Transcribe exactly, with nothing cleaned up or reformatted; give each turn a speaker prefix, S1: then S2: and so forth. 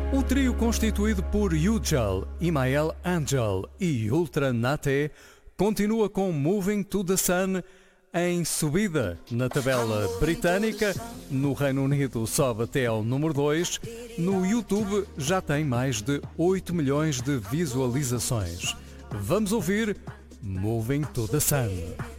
S1: O trio constituído por Yücel, Imael Angel e Ultra Naté continua com Moving to the Sun em subida na tabela britânica. No Reino Unido sobe até ao número dois. No YouTube já tem mais de oito milhões de visualizações. Vamos ouvir Moving to the Sun.